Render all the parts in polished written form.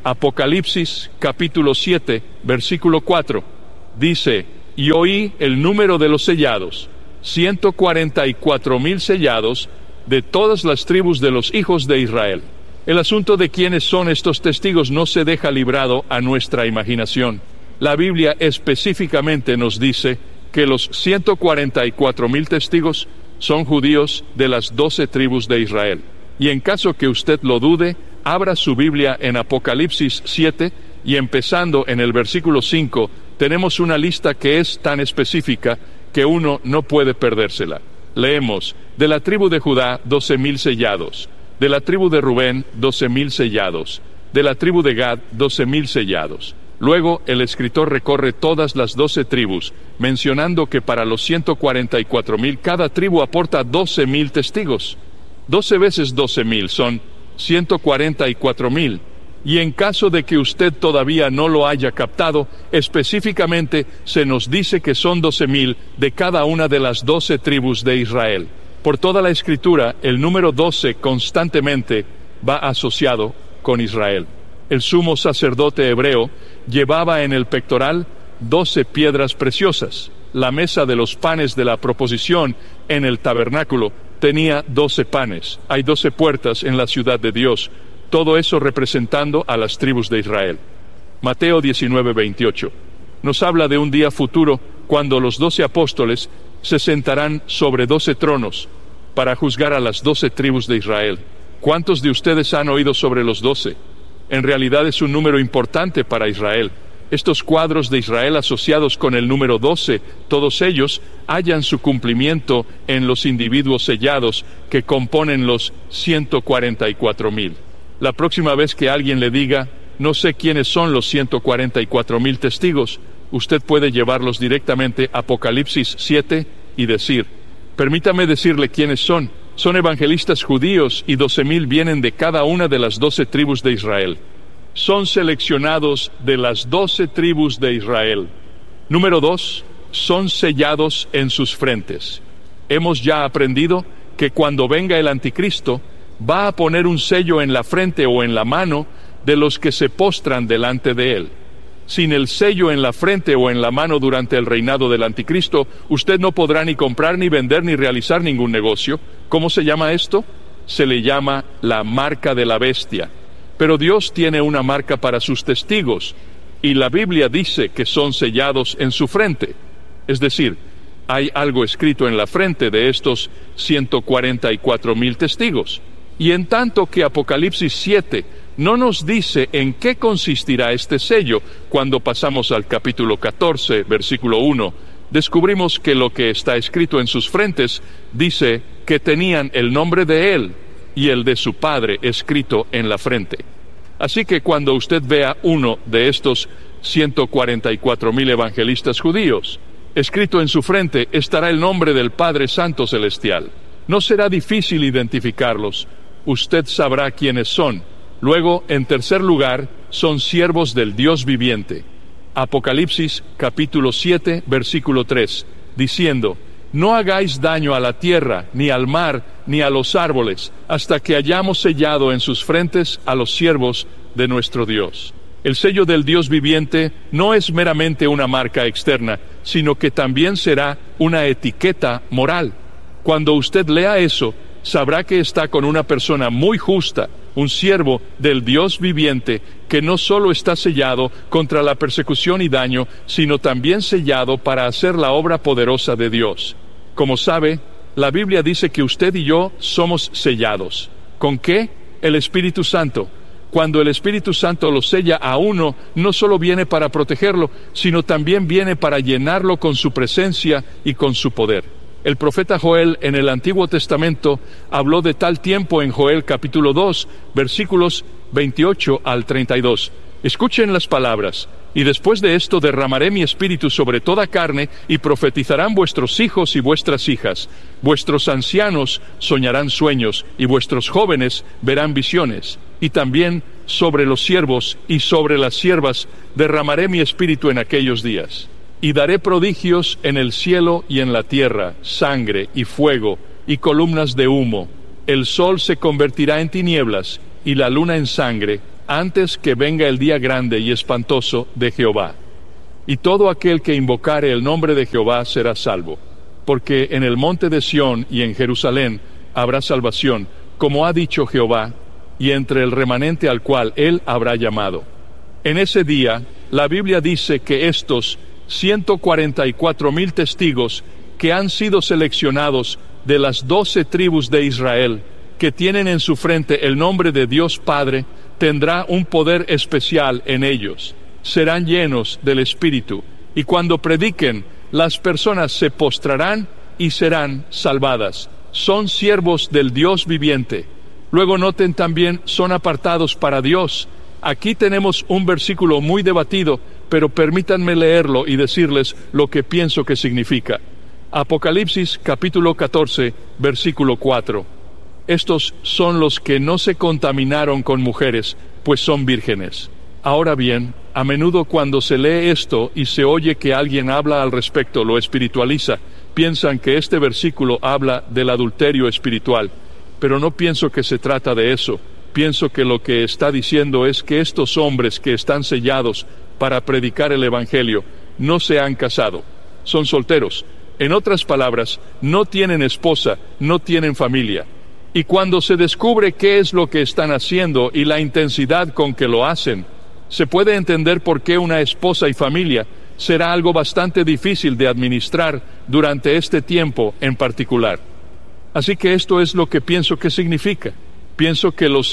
Apocalipsis capítulo 7, versículo 4, dice: y oí el número de los sellados, 144,000 sellados de todas las tribus de los hijos de Israel. El asunto de quiénes son estos testigos no se deja librado a nuestra imaginación. La Biblia específicamente nos dice que los 144,000 testigos son judíos de las 12 tribus de Israel. Y en caso que usted lo dude, abra su Biblia en Apocalipsis 7 y empezando en el versículo 5, tenemos una lista que es tan específica que uno no puede perdérsela. Leemos: de la tribu de Judá, 12,000 sellados; de la tribu de Rubén, 12,000 sellados; de la tribu de Gad, 12,000 sellados. Luego el escritor recorre todas las 12 tribus, mencionando que para los 144,000 cada tribu aporta 12,000 testigos. 12 veces 12,000 son 144,000. Y en caso de que usted todavía no lo haya captado, específicamente se nos dice que son 12,000 de cada una de las 12 tribus de Israel. Por toda la Escritura, el número 12 constantemente va asociado con Israel. El sumo sacerdote hebreo llevaba en el pectoral 12 piedras preciosas. La mesa de los panes de la proposición en el tabernáculo tenía 12 panes. Hay 12 puertas en la ciudad de Dios. Todo eso representando a las tribus de Israel. Mateo 19:28 nos habla de un día futuro cuando los 12 apóstoles se sentarán sobre 12 tronos para juzgar a las 12 tribus de Israel. ¿Cuántos de ustedes han oído sobre los 12? En realidad es un número importante para Israel. Estos cuadros de Israel asociados con el número 12, todos ellos hallan su cumplimiento en los individuos sellados que componen los 144,000. La próxima vez que alguien le diga: no sé quiénes son los 144,000 testigos, usted puede llevarlos directamente a Apocalipsis 7 y decir: permítame decirle quiénes son. Son evangelistas judíos y 12,000 vienen de cada una de las 12 tribus de Israel. Son seleccionados de las 12 tribus de Israel. Número 2, son sellados en sus frentes. Hemos ya aprendido que cuando venga el anticristo, va a poner un sello en la frente o en la mano de los que se postran delante de él. Sin el sello en la frente o en la mano durante el reinado del anticristo, usted no podrá ni comprar, ni vender, ni realizar ningún negocio. ¿Cómo se llama esto? Se le llama la marca de la bestia. Pero Dios tiene una marca para sus testigos, y la Biblia dice que son sellados en su frente. Es decir, hay algo escrito en la frente de estos 144,000 testigos. Y en tanto que Apocalipsis 7 no nos dice en qué consistirá este sello, cuando pasamos al capítulo 14, versículo 1, descubrimos que lo que está escrito en sus frentes dice que tenían el nombre de él y el de su padre escrito en la frente. Así que cuando usted vea uno de estos 144,000 evangelistas judíos, escrito en su frente estará el nombre del Padre Santo Celestial. No será difícil identificarlos. Usted sabrá quiénes son. Luego, en tercer lugar, son siervos del Dios viviente. Apocalipsis capítulo 7, versículo 3, diciendo: no hagáis daño a la tierra, ni al mar, ni a los árboles, hasta que hayamos sellado en sus frentes a los siervos de nuestro Dios. El sello del Dios viviente no es meramente una marca externa, sino que también será una etiqueta moral. Cuando usted lea eso, sabrá que está con una persona muy justa, un siervo del Dios viviente, que no solo está sellado contra la persecución y daño, sino también sellado para hacer la obra poderosa de Dios. Como sabe, la Biblia dice que usted y yo somos sellados. ¿Con qué? El Espíritu Santo. Cuando el Espíritu Santo lo sella a uno, no solo viene para protegerlo, sino también viene para llenarlo con su presencia y con su poder. El profeta Joel en el Antiguo Testamento habló de tal tiempo en Joel capítulo 2, versículos 28 al 32. Escuchen las palabras: y después de esto derramaré mi espíritu sobre toda carne, y profetizarán vuestros hijos y vuestras hijas. Vuestros ancianos soñarán sueños, y vuestros jóvenes verán visiones. Y también sobre los siervos y sobre las siervas derramaré mi espíritu en aquellos días. Y daré prodigios en el cielo y en la tierra, sangre y fuego y columnas de humo. El sol se convertirá en tinieblas y la luna en sangre antes que venga el día grande y espantoso de Jehová. Y todo aquel que invocare el nombre de Jehová será salvo, porque en el monte de Sión y en Jerusalén habrá salvación, como ha dicho Jehová, y entre el remanente al cual él habrá llamado. En ese día, la Biblia dice que estos 144,000 testigos que han sido seleccionados de las 12 tribus de Israel, que tienen en su frente el nombre de Dios Padre, tendrá un poder especial en ellos. Serán llenos del Espíritu, y cuando prediquen, las personas se postrarán y serán salvadas. Son siervos del Dios viviente. Luego noten también, son apartados para Dios. Aquí tenemos un versículo muy debatido, pero permítanme leerlo y decirles lo que pienso que significa. Apocalipsis capítulo 14, versículo 4. Estos son los que no se contaminaron con mujeres, pues son vírgenes. Ahora bien, a menudo cuando se lee esto y se oye que alguien habla al respecto, lo espiritualiza, piensan que este versículo habla del adulterio espiritual, pero no pienso que se trata de eso. Pienso que lo que está diciendo es que estos hombres que están sellados para predicar el Evangelio no se han casado, son solteros. En otras palabras, no tienen esposa, no tienen familia. Y cuando se descubre qué es lo que están haciendo y la intensidad con que lo hacen, se puede entender por qué una esposa y familia será algo bastante difícil de administrar durante este tiempo en particular. Así que esto es lo que pienso que significa. Pienso que los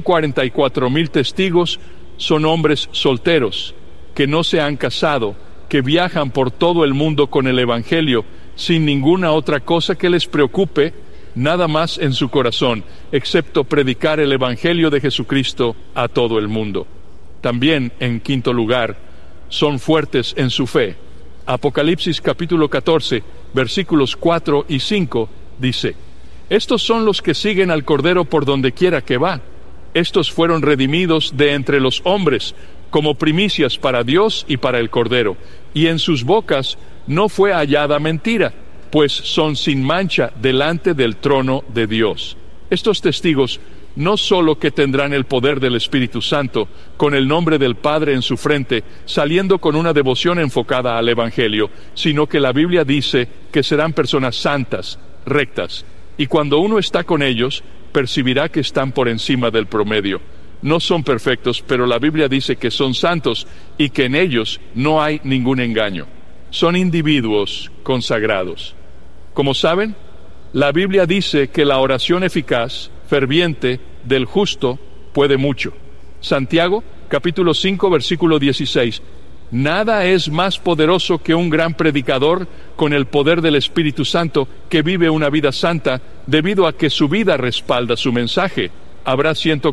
144,000 testigos son hombres solteros, que no se han casado, que viajan por todo el mundo con el Evangelio, sin ninguna otra cosa que les preocupe, nada más en su corazón, excepto predicar el Evangelio de Jesucristo a todo el mundo. También, en quinto lugar, son fuertes en su fe. Apocalipsis capítulo 14, versículos 4 y 5, dice: estos son los que siguen al Cordero por donde quiera que va. Estos fueron redimidos de entre los hombres, como primicias para Dios y para el Cordero, y en sus bocas no fue hallada mentira, pues son sin mancha delante del trono de Dios. Estos testigos no solo que tendrán el poder del Espíritu Santo, con el nombre del Padre en su frente, saliendo con una devoción enfocada al Evangelio, sino que la Biblia dice que serán personas santas, rectas, y cuando uno está con ellos, percibirá que están por encima del promedio. No son perfectos, pero la Biblia dice que son santos y que en ellos no hay ningún engaño. Son individuos consagrados. Como saben, la Biblia dice que la oración eficaz, ferviente, del justo, puede mucho. Santiago, capítulo 5, versículo 16. Nada es más poderoso que un gran predicador con el poder del Espíritu Santo que vive una vida santa, debido a que su vida respalda su mensaje. Habrá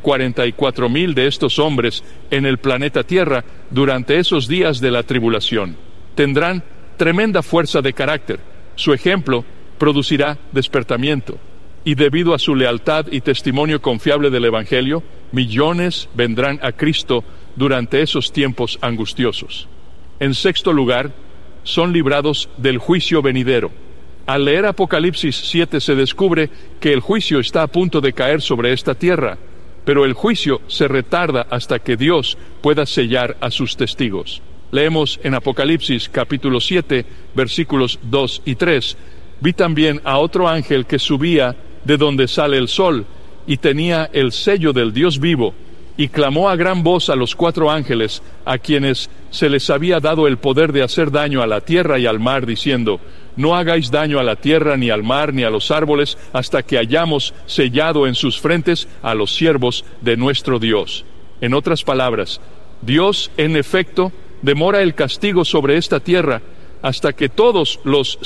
144,000 de estos hombres en el planeta Tierra durante esos días de la tribulación. Tendrán tremenda fuerza de carácter. Su ejemplo producirá despertamiento. Y debido a su lealtad y testimonio confiable del Evangelio, millones vendrán a Cristo durante esos tiempos angustiosos. En sexto lugar, son librados del juicio venidero. Al leer Apocalipsis 7 se descubre que el juicio está a punto de caer sobre esta tierra, pero el juicio se retarda hasta que Dios pueda sellar a sus testigos. Leemos en Apocalipsis capítulo 7, versículos 2 y 3. Vi también a otro ángel que subía de donde sale el sol, y tenía el sello del Dios vivo, y clamó a gran voz a los 4 ángeles, a quienes se les había dado el poder de hacer daño a la tierra y al mar, diciendo: no hagáis daño a la tierra, ni al mar, ni a los árboles, hasta que hayamos sellado en sus frentes a los siervos de nuestro Dios. En otras palabras, Dios, en efecto, demora el castigo sobre esta tierra hasta que todos los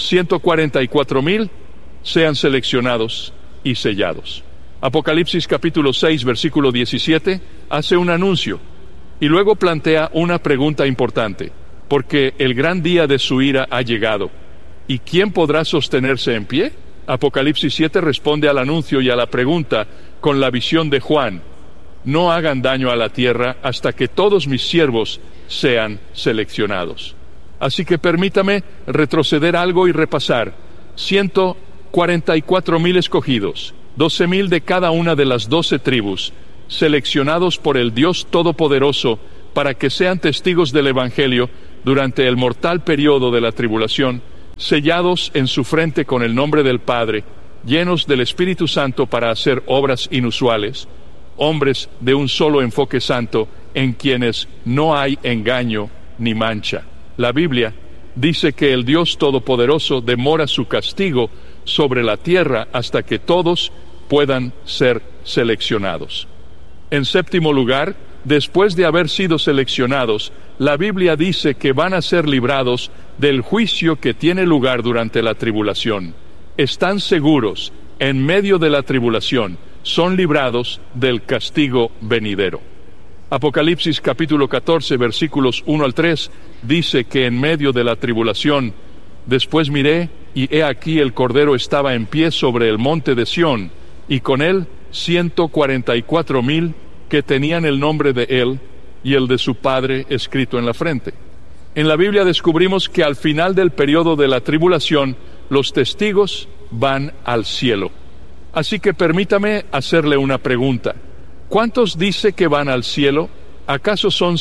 144,000 sean seleccionados y sellados. Apocalipsis capítulo 6, versículo 17, hace un anuncio y luego plantea una pregunta importante, porque el gran día de su ira ha llegado. ¿Y quién podrá sostenerse en pie? Apocalipsis 7 responde al anuncio y a la pregunta con la visión de Juan: no hagan daño a la tierra hasta que todos mis siervos sean seleccionados. Así que permítame retroceder algo y repasar. 144,000 escogidos, 12,000 de cada una de las 12 tribus, seleccionados por el Dios Todopoderoso para que sean testigos del Evangelio durante el mortal periodo de la tribulación, sellados en su frente con el nombre del Padre, llenos del Espíritu Santo para hacer obras inusuales, hombres de un solo enfoque santo, en quienes no hay engaño ni mancha. La Biblia dice que el Dios Todopoderoso demora su castigo sobre la tierra hasta que todos puedan ser seleccionados. En séptimo lugar, después de haber sido seleccionados, la Biblia dice que van a ser librados del juicio que tiene lugar durante la tribulación. Están seguros, en medio de la tribulación, son librados del castigo venidero. Apocalipsis capítulo 14, versículos 1 al 3, dice que en medio de la tribulación, después miré, y he aquí el Cordero estaba en pie sobre el monte de Sión, y con él 144,000 que tenían el nombre de él y el de su Padre escrito en la frente. En la Biblia descubrimos que al final del periodo de la tribulación, los testigos van al cielo. Así que permítame hacerle una pregunta. ¿Cuántos dice que van al cielo? ¿Acaso son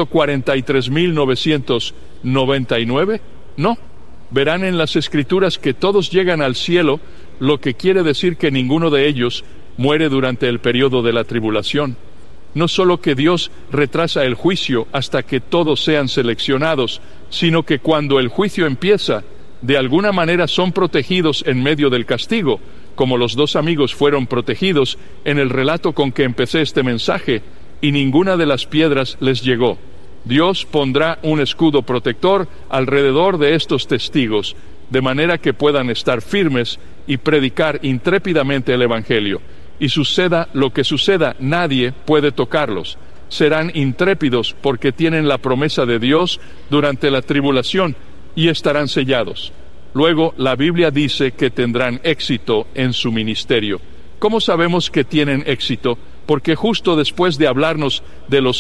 143,999? No. Verán en las Escrituras que todos llegan al cielo, lo que quiere decir que ninguno de ellos muere durante el periodo de la tribulación. No solo que Dios retrasa el juicio hasta que todos sean seleccionados, sino que cuando el juicio empieza, de alguna manera son protegidos en medio del castigo, como los dos amigos fueron protegidos en el relato con que empecé este mensaje, y ninguna de las piedras les llegó. Dios pondrá un escudo protector alrededor de estos testigos, de manera que puedan estar firmes y predicar intrépidamente el Evangelio. Y suceda lo que suceda, nadie puede tocarlos. Serán intrépidos porque tienen la promesa de Dios durante la tribulación y estarán sellados. Luego, la Biblia dice que tendrán éxito en su ministerio. ¿Cómo sabemos que tienen éxito? Porque justo después de hablarnos de los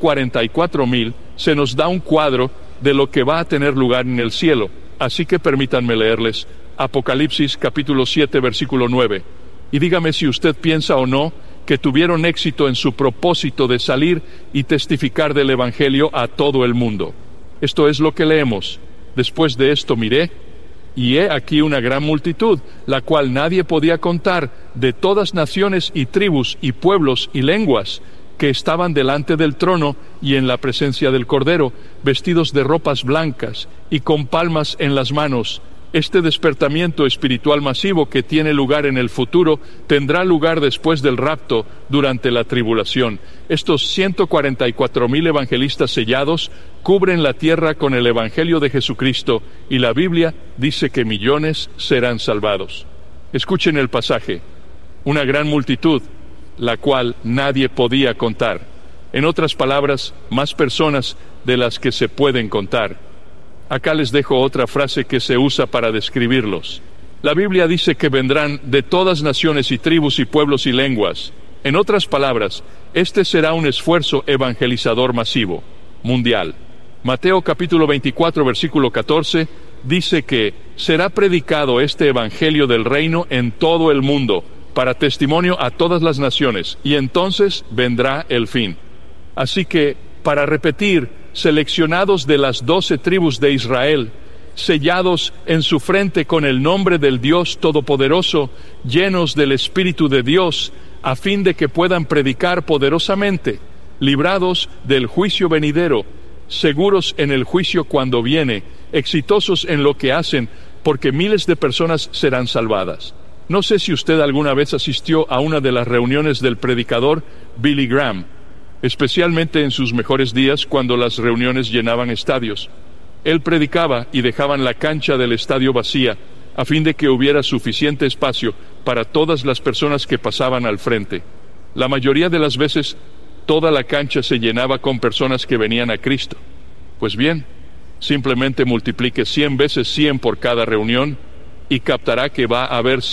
144,000, se nos da un cuadro de lo que va a tener lugar en el cielo. Así que permítanme leerles Apocalipsis capítulo 7, versículo 9. Y dígame si usted piensa o no que tuvieron éxito en su propósito de salir y testificar del Evangelio a todo el mundo. Esto es lo que leemos. Después de esto miré, y he aquí una gran multitud, la cual nadie podía contar, de todas naciones y tribus y pueblos y lenguas, que estaban delante del trono y en la presencia del Cordero, vestidos de ropas blancas y con palmas en las manos. Este despertamiento espiritual masivo que tiene lugar en el futuro tendrá lugar después del rapto durante la tribulación. Estos 144,000 evangelistas sellados cubren la tierra con el Evangelio de Jesucristo y la Biblia dice que millones serán salvados. Escuchen el pasaje. Una gran multitud, la cual nadie podía contar. En otras palabras, más personas de las que se pueden contar. Acá les dejo otra frase que se usa para describirlos. La Biblia dice que vendrán de todas naciones y tribus y pueblos y lenguas. En otras palabras, este será un esfuerzo evangelizador masivo, mundial. Mateo capítulo 24, versículo 14, dice que será predicado este evangelio del reino en todo el mundo, para testimonio a todas las naciones, y entonces vendrá el fin. Así que, para repetir, seleccionados de las 12 tribus de Israel, sellados en su frente con el nombre del Dios Todopoderoso, llenos del Espíritu de Dios, a fin de que puedan predicar poderosamente, librados del juicio venidero, seguros en el juicio cuando viene, exitosos en lo que hacen, porque miles de personas serán salvadas. No sé si usted alguna vez asistió a una de las reuniones del predicador Billy Graham, especialmente en sus mejores días cuando las reuniones llenaban estadios. Él predicaba y dejaban la cancha del estadio vacía, a fin de que hubiera suficiente espacio para todas las personas que pasaban al frente. La mayoría de las veces, toda la cancha se llenaba con personas que venían a Cristo. Pues bien, simplemente multiplique 100 veces 100 por cada reunión, y captará que va a haber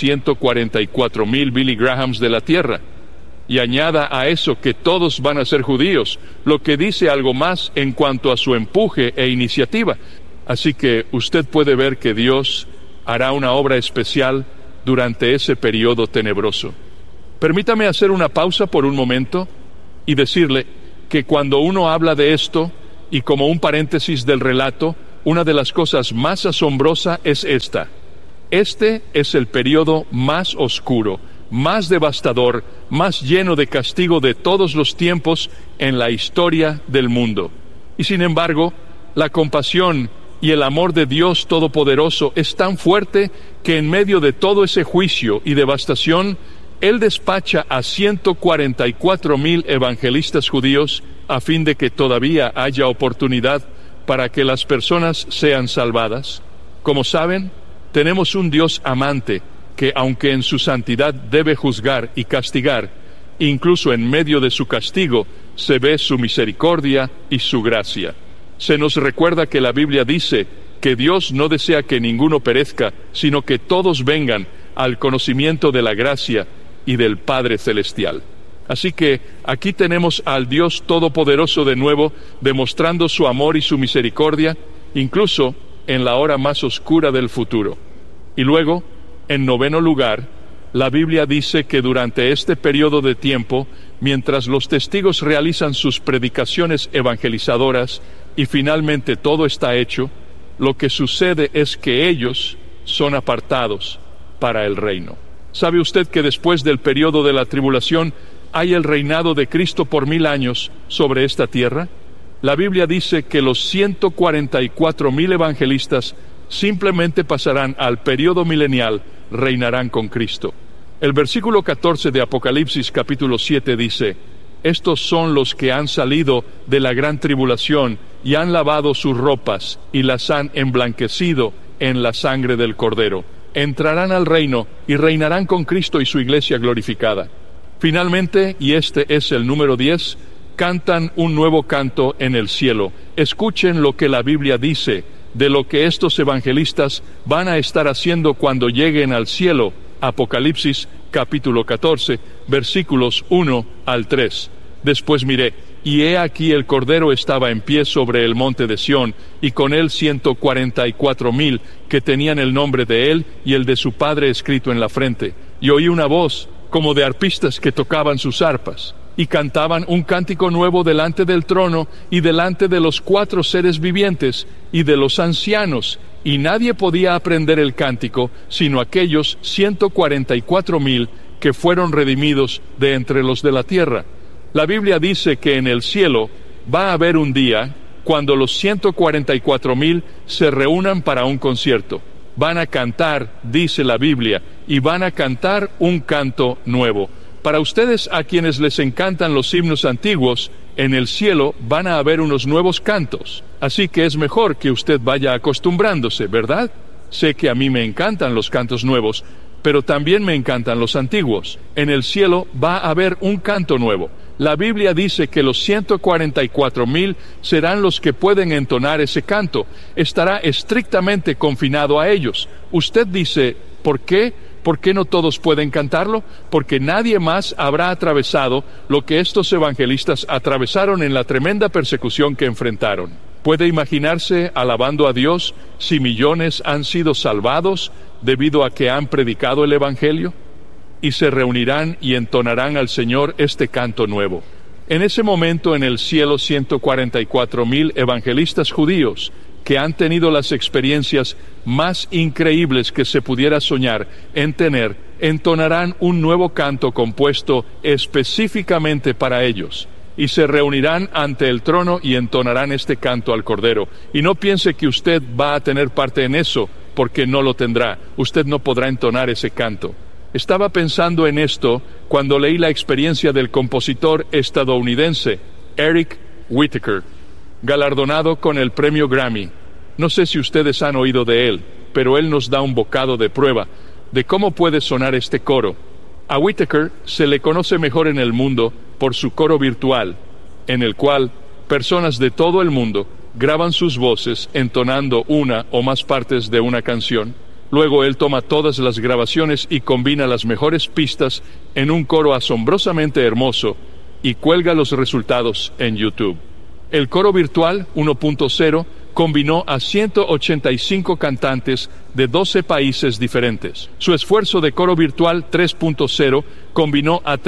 144,000 Billy Grahams de la tierra. Y añada a eso que todos van a ser judíos, lo que dice algo más en cuanto a su empuje e iniciativa. Así que usted puede ver que Dios hará una obra especial durante ese periodo tenebroso. Permítame hacer una pausa por un momento y decirle que cuando uno habla de esto, y como un paréntesis del relato, una de las cosas más asombrosas es esta: este es el periodo más oscuro, más devastador, más lleno de castigo de todos los tiempos en la historia del mundo. Y sin embargo, la compasión y el amor de Dios Todopoderoso es tan fuerte que en medio de todo ese juicio y devastación, Él despacha a 144,000 evangelistas judíos a fin de que todavía haya oportunidad para que las personas sean salvadas. Como saben, tenemos un Dios amante que, aunque en su santidad debe juzgar y castigar, incluso en medio de su castigo se ve su misericordia y su gracia. Se nos recuerda que la Biblia dice que Dios no desea que ninguno perezca, sino que todos vengan al conocimiento de la gracia y del Padre Celestial. Así que aquí tenemos al Dios Todopoderoso de nuevo, demostrando su amor y su misericordia, incluso en la hora más oscura del futuro. Y luego, en noveno lugar, la Biblia dice que durante este periodo de tiempo, mientras los testigos realizan sus predicaciones evangelizadoras y finalmente todo está hecho, lo que sucede es que ellos son apartados para el reino. ¿Sabe usted que después del periodo de la tribulación hay el reinado de Cristo por 1000 años sobre esta tierra? La Biblia dice que los 144,000 evangelistas simplemente pasarán al periodo milenial, reinarán con Cristo. El versículo 14 de Apocalipsis capítulo 7 dice: estos son los que han salido de la gran tribulación y han lavado sus ropas y las han emblanquecido en la sangre del Cordero. Entrarán al reino y reinarán con Cristo y su iglesia glorificada. Finalmente, y este es el número 10, cantan un nuevo canto en el cielo. Escuchen lo que la Biblia dice de lo que estos evangelistas van a estar haciendo cuando lleguen al cielo. Apocalipsis capítulo 14, versículos 1 al 3. Después miré, y he aquí el Cordero estaba en pie sobre el monte de Sión, y con él 144,000 que tenían el nombre de él y el de su Padre escrito en la frente. Y oí una voz como de arpistas que tocaban sus arpas, y cantaban un cántico nuevo delante del trono y delante de los 4 seres vivientes y de los ancianos, y nadie podía aprender el cántico sino aquellos 144,000 que fueron redimidos de entre los de la tierra. La Biblia dice que en el cielo va a haber un día cuando los 144,000 se reúnan para un concierto. Van a cantar, dice la Biblia, y van a cantar un canto nuevo. Para ustedes, a quienes les encantan los himnos antiguos, en el cielo van a haber unos nuevos cantos. Así que es mejor que usted vaya acostumbrándose, ¿verdad? Sé que a mí me encantan los cantos nuevos, pero también me encantan los antiguos. En el cielo va a haber un canto nuevo. La Biblia dice que los 144,000 serán los que pueden entonar ese canto. Estará estrictamente confinado a ellos. Usted dice, ¿por qué? ¿Por qué no todos pueden cantarlo? Porque nadie más habrá atravesado lo que estos evangelistas atravesaron en la tremenda persecución que enfrentaron. ¿Puede imaginarse alabando a Dios si millones han sido salvados debido a que han predicado el Evangelio? Y se reunirán y entonarán al Señor este canto nuevo. En ese momento en el cielo 144,000 evangelistas judíos que han tenido las experiencias más increíbles que se pudiera soñar en tener, entonarán un nuevo canto compuesto específicamente para ellos, y se reunirán ante el trono y entonarán este canto al Cordero. Y no piense que usted va a tener parte en eso, porque no lo tendrá. Usted no podrá entonar ese canto. Estaba pensando en esto cuando leí la experiencia del compositor estadounidense Eric Whitacre, galardonado con el premio Grammy. No sé si ustedes han oído de él, pero él nos da un bocado de prueba de cómo puede sonar este coro. A Whitacre se le conoce mejor en el mundo por su coro virtual, en el cual personas de todo el mundo graban sus voces entonando una o más partes de una canción. Luego él toma todas las grabaciones y combina las mejores pistas en un coro asombrosamente hermoso y cuelga los resultados en YouTube. El coro virtual 1.0 combinó a 185 cantantes de 12 países diferentes. Su esfuerzo de coro virtual 3.0 combinó a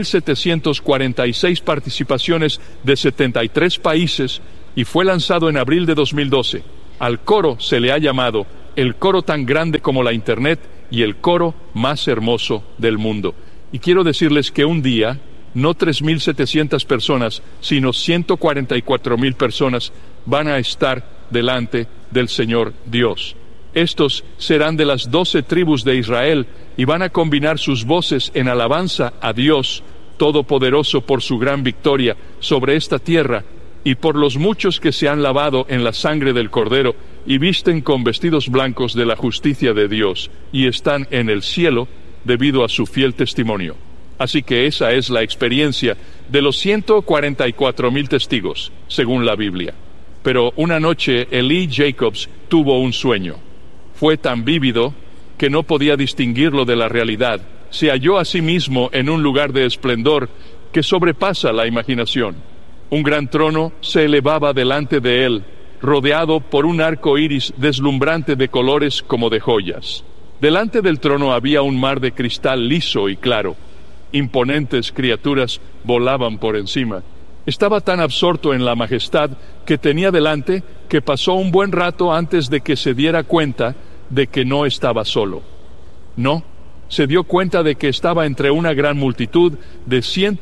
3.746 participaciones de 73 países y fue lanzado en abril de 2012. Al coro se le ha llamado el coro tan grande como la Internet y el coro más hermoso del mundo. Y quiero decirles que un día, no 3.700 personas, sino 144.000 personas van a estar delante del Señor Dios. Estos serán de las 12 tribus de Israel y van a combinar sus voces en alabanza a Dios Todopoderoso por su gran victoria sobre esta tierra y por los muchos que se han lavado en la sangre del Cordero y visten con vestidos blancos de la justicia de Dios y están en el cielo debido a su fiel testimonio. Así que esa es la experiencia de los 144.000 testigos, según la Biblia. Pero una noche Eli Jacobs tuvo un sueño. Fue tan vívido que no podía distinguirlo de la realidad. Se halló a sí mismo en un lugar de esplendor que sobrepasa la imaginación. Un gran trono se elevaba delante de él, rodeado por un arco iris deslumbrante de colores como de joyas. Delante del trono había un mar de cristal liso y claro. Imponentes criaturas volaban por encima. Estaba tan absorto en la majestad que tenía delante que pasó un buen rato antes de que se diera cuenta de que no estaba solo. No, se dio cuenta de que estaba entre una gran multitud de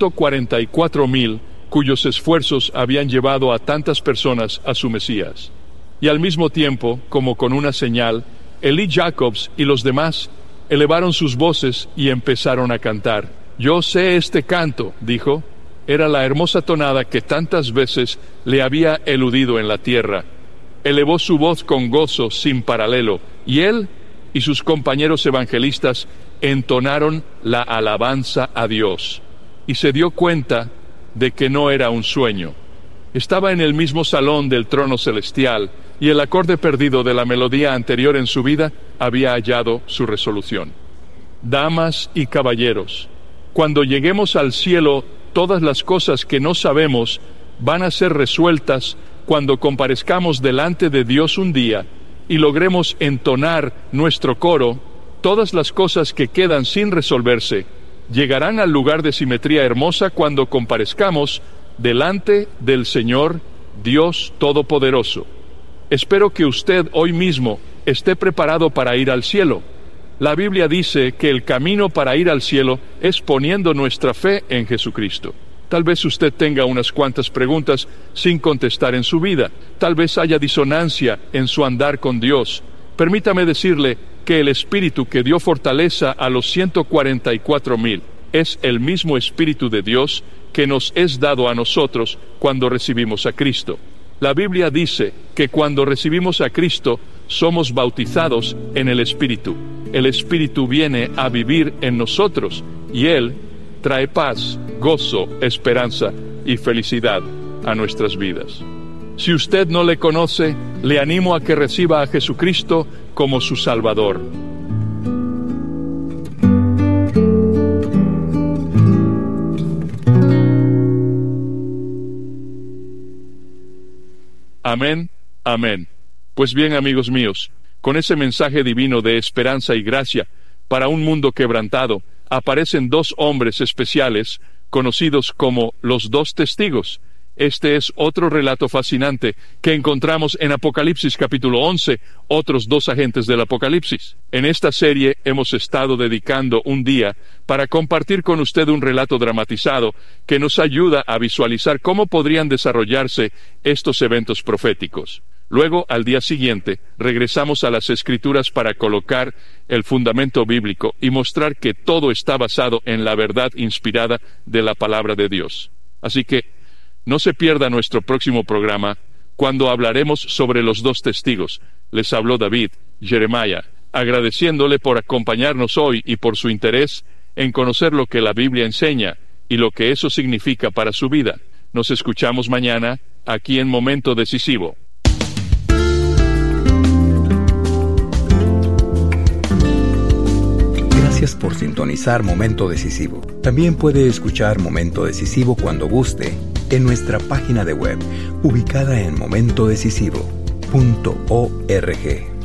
144.000 cuyos esfuerzos habían llevado a tantas personas a su Mesías. Y al mismo tiempo, como con una señal, Eli Jacobs y los demás elevaron sus voces y empezaron a cantar. «Yo sé este canto», dijo. Era la hermosa tonada que tantas veces le había eludido en la tierra. Elevó su voz con gozo sin paralelo, y él y sus compañeros evangelistas entonaron la alabanza a Dios. Y se dio cuenta de que no era un sueño. Estaba en el mismo salón del trono celestial, y el acorde perdido de la melodía anterior en su vida había hallado su resolución. Damas y caballeros, cuando lleguemos al cielo, todas las cosas que no sabemos van a ser resueltas cuando comparezcamos delante de Dios un día y logremos entonar nuestro coro. Todas las cosas que quedan sin resolverse llegarán al lugar de simetría hermosa cuando comparezcamos delante del Señor Dios Todopoderoso. Espero que usted hoy mismo esté preparado para ir al cielo. La Biblia dice que el camino para ir al cielo es poniendo nuestra fe en Jesucristo. Tal vez usted tenga unas cuantas preguntas sin contestar en su vida. Tal vez haya disonancia en su andar con Dios. Permítame decirle que el Espíritu que dio fortaleza a los 144.000 es el mismo Espíritu de Dios que nos es dado a nosotros cuando recibimos a Cristo. La Biblia dice que cuando recibimos a Cristo somos bautizados en el Espíritu. El Espíritu viene a vivir en nosotros y Él trae paz, gozo, esperanza y felicidad a nuestras vidas. Si usted no le conoce, le animo a que reciba a Jesucristo como su Salvador. Amén, amén. Pues bien, amigos míos, con ese mensaje divino de esperanza y gracia para un mundo quebrantado, aparecen dos hombres especiales conocidos como los dos testigos. Este es otro relato fascinante que encontramos en Apocalipsis capítulo 11, otros dos agentes del Apocalipsis. En esta serie hemos estado dedicando un día para compartir con usted un relato dramatizado que nos ayuda a visualizar cómo podrían desarrollarse estos eventos proféticos. Luego, al día siguiente, regresamos a las Escrituras para colocar el fundamento bíblico y mostrar que todo está basado en la verdad inspirada de la palabra de Dios. Así que, no se pierda nuestro próximo programa, cuando hablaremos sobre los dos testigos. Les habló David Jeremiah, agradeciéndole por acompañarnos hoy y por su interés en conocer lo que la Biblia enseña y lo que eso significa para su vida. Nos escuchamos mañana, aquí en Momento Decisivo. Gracias por sintonizar Momento Decisivo. También puede escuchar Momento Decisivo cuando guste en nuestra página de web, ubicada en Momento Decisivo. www.awr.org.